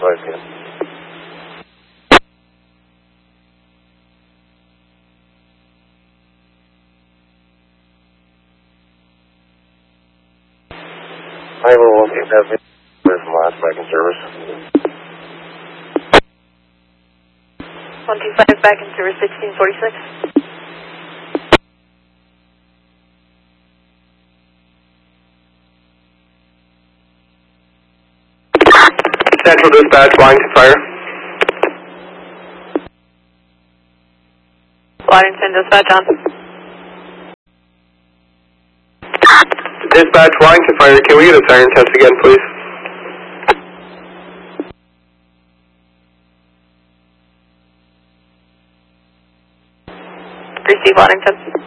PM. Iowa 187, from last back in service. 125 back in service, 1646. Central dispatch, line to fire. Waddington dispatch on. Dispatch, line to fire. Can we get a siren test again, please? Receive Waddington.